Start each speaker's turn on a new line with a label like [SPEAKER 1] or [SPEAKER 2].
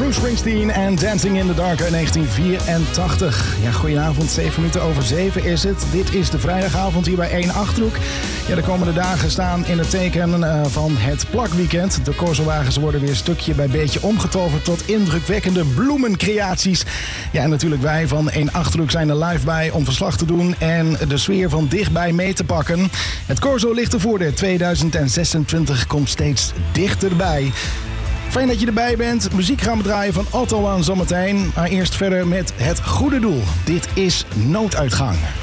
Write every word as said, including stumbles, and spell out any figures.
[SPEAKER 1] Bruce Springsteen en Dancing in the Dark uit negentien vierentachtig. Ja, goedenavond, zeven minuten over zeven is het. Dit is de vrijdagavond hier bij één Achterhoek. Ja, de komende dagen staan in het teken uh, van het plakweekend. De Corso-wagens worden weer stukje bij beetje omgetoverd tot indrukwekkende bloemencreaties. Ja, en natuurlijk wij van één Achterhoek zijn er live bij om verslag te doen en de sfeer van dichtbij mee te pakken. Het Corso ligt ervoor. De tweeduizend zesentwintig komt steeds dichterbij. Fijn dat je erbij bent. Muziek gaan we draaien van Otto aan zometeen. Maar eerst verder met het goede doel. Dit is Nooduitgang.